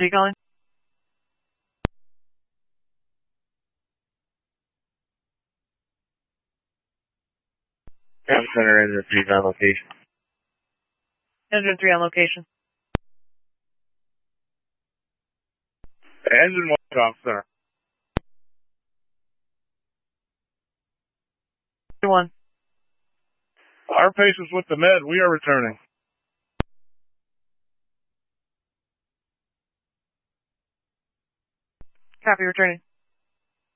Are you calling? Comm Center Engine 3's on location. Engine 3 on location. Engine 1, Comm Center. 1. Our patient's with the med. We are returning. Copy, returning.